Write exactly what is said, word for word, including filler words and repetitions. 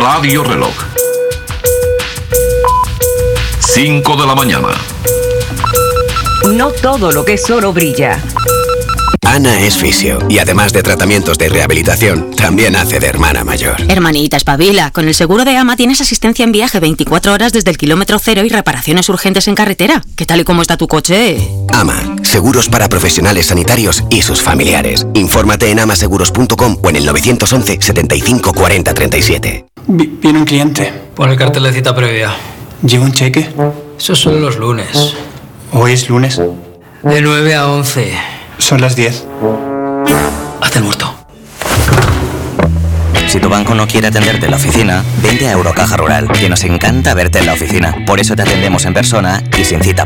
Radio Reloj. cinco de la mañana. No todo lo que es oro brilla. Ana es fisio y además de tratamientos de rehabilitación, también hace de hermana mayor. Hermanita, espabila. Con el seguro de AMA tienes asistencia en viaje veinticuatro horas desde el kilómetro cero y reparaciones urgentes en carretera. ¿Qué tal y cómo está tu coche? AMA, seguros para profesionales sanitarios y sus familiares. Infórmate en amaseguros punto com o en el nueve once, setenta y cinco, cuarenta, treinta y siete. Vi- Viene un cliente. Pon el cartel de cita previa. ¿Lleva un cheque? Esos son los lunes. Hoy es lunes. De nueve a once. Son las diez. Hazte el muerto. Si tu banco no quiere atenderte en la oficina, vente a Eurocaja Rural, que nos encanta verte en la oficina. Por eso te atendemos en persona y sin cita.